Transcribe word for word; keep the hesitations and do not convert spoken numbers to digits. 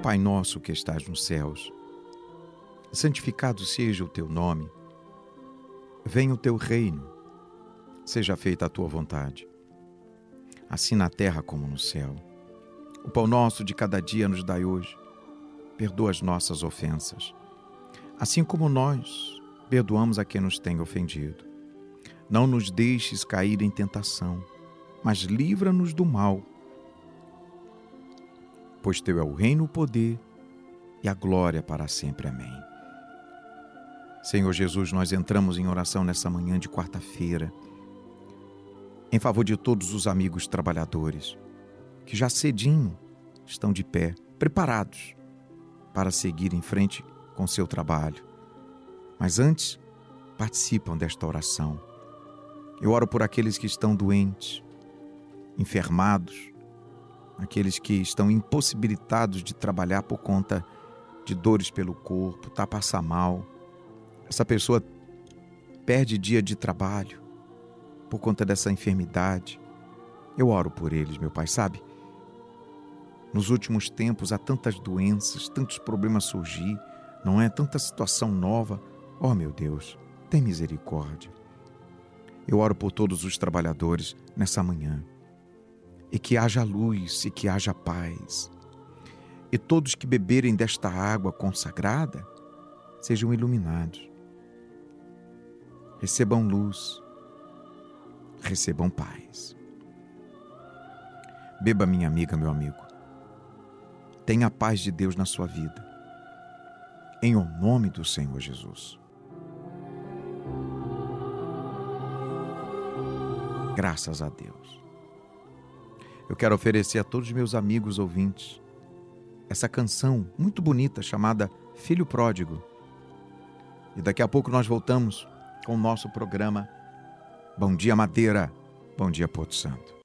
Pai nosso que estás nos céus, santificado seja o teu nome. Venha o teu reino, seja feita a tua vontade, assim na terra como no céu. O pão nosso de cada dia nos dai hoje. Perdoa as nossas ofensas, assim como nós perdoamos a quem nos tem ofendido. Não nos deixes cair em tentação, mas livra-nos do mal. Pois teu é o reino, o poder e a glória para sempre. Amém. Senhor Jesus, nós entramos em oração nessa manhã de quarta-feira, em favor de todos os amigos trabalhadores, que já cedinho estão de pé, preparados para seguir em frente com seu trabalho. Mas antes, participam desta oração. Eu oro por aqueles que estão doentes, enfermados, aqueles que estão impossibilitados de trabalhar por conta de dores pelo corpo, tá passa mal. Essa pessoa perde dia de trabalho por conta dessa enfermidade. Eu oro por eles, meu Pai, sabe? Nos últimos tempos há tantas doenças, tantos problemas surgir, não é? Tanta situação nova. Oh, meu Deus, tem misericórdia. Eu oro por todos os trabalhadores nessa manhã. E que haja luz e que haja paz. E todos que beberem desta água consagrada sejam iluminados. Recebam luz, recebam paz. Beba, minha amiga, meu amigo. Tenha a paz de Deus na sua vida. Em o nome do Senhor Jesus. Graças a Deus. Eu quero oferecer a todos os meus amigos ouvintes essa canção muito bonita chamada Filho Pródigo. E daqui a pouco nós voltamos com o nosso programa Bom Dia Madeira, Bom Dia Porto Santo.